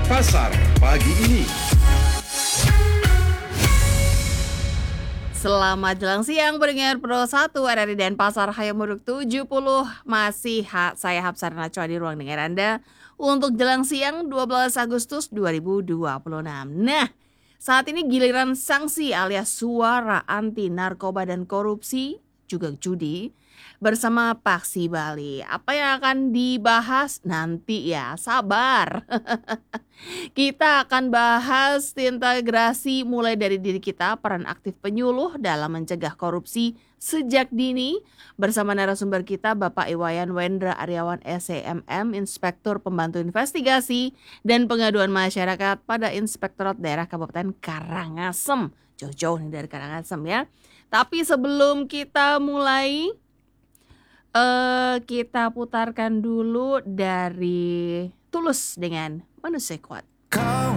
Pasar pagi ini. Selamat jelang siang pendengar Pro 1 RRI Denpasar Hayamuruk 70. Masih saya Hapsar Nachwa di ruang dengar Anda untuk jelang siang 12 Agustus 2026. Nah, saat ini giliran sanksi alias suara anti narkoba dan korupsi juga judi bersama Paksi Bali. Apa yang akan dibahas nanti ya, sabar. Kita akan bahas integrasi mulai dari diri kita, peran aktif penyuluh dalam mencegah korupsi sejak dini bersama narasumber kita Bapak Iwayan Wendra Aryawan SEMM, Inspektur Pembantu Investigasi dan Pengaduan Masyarakat pada Inspektorat Daerah Kabupaten Karangasem. Jauh-jauh nih dari Karangasem ya. Tapi sebelum kita mulai, kita putarkan dulu dari Tulus dengan Manusia Kuat. Kau